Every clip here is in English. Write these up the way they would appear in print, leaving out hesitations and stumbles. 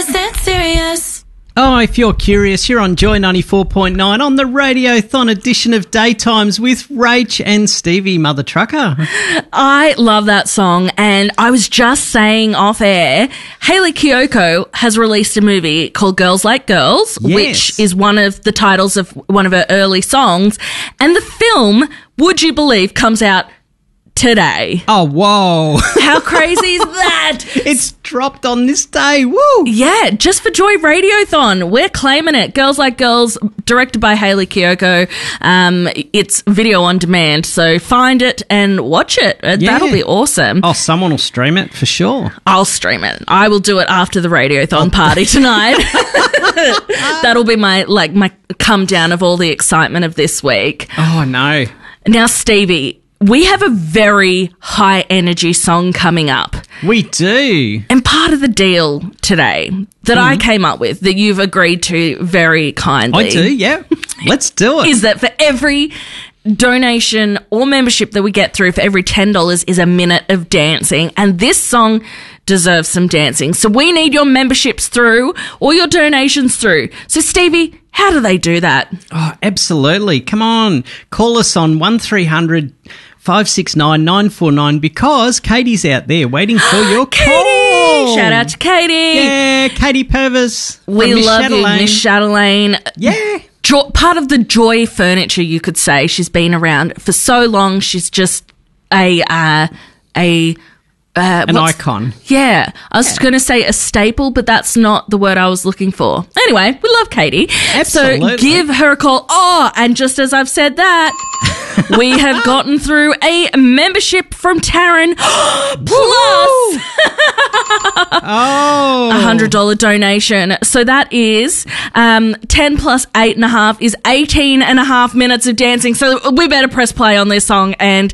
100% serious. Oh, if you're curious, you're on Joy 94.9 on the Radiothon edition of Daytimes with Rach and Stevie, Mother Trucker. I love that song, and I was just saying off air, Hayley Kiyoko has released a movie called Girls Like Girls, Yes. which is one of the titles of one of her early songs, and the film, would you believe, comes out today. Oh, whoa. How crazy is that? It's dropped on this day. Woo! Yeah, just for Joy Radiothon. We're claiming it. Girls Like Girls, directed by Hayley Kiyoko. It's video on demand, so find it and watch it. That'll be awesome. Oh, someone will stream it for sure. I'll stream it. I will do it after the Radiothon party tonight. That'll be my come down of all the excitement of this week. Oh, no. Now, Stevie, we have a very high energy song coming up. We do. And part of the deal today that I came up with, that you've agreed to very kindly. I do, yeah. Let's do it. Is that for every donation or membership that we get through, for every $10 is a minute of dancing. And this song deserves some dancing. So we need your memberships through or your donations through. So Stevie, how do they do that? Oh, absolutely. Come on. Call us on 1300 569 949 because Katie's out there waiting for your call. Shout out to Katie. Yeah, Katie Purvis. We Miss love you, Chatelaine. Miss Chatelaine. Yeah. Part of the Joy furniture, you could say. She's been around for so long. She's just an icon. Yeah. I was going to say a staple, but that's not the word I was looking for. Anyway, we love Katie. Absolutely. So give her a call. Oh, and just as I've said that, we have gotten through a membership from Taryn plus Oh. $100 donation. So that is 10 plus 8.5 is 18.5 minutes of dancing. So we better press play on this song and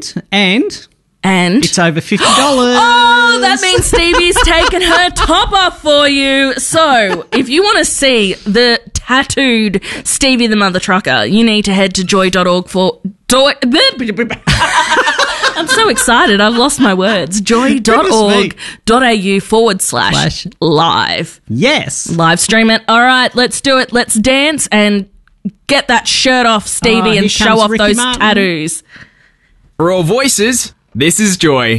it's over $50. oh, that means Stevie's taken her top off for you. So if you want to see the tattooed Stevie the Mother Trucker, you need to head to joy.org for I'm so excited. I've lost my words. joy.org.au/live. Yes. Live stream it. All right, let's do it. Let's dance and get that shirt off, Stevie, here and show comes off Ricky those Martin. tattoos. For all voices, this is Joy.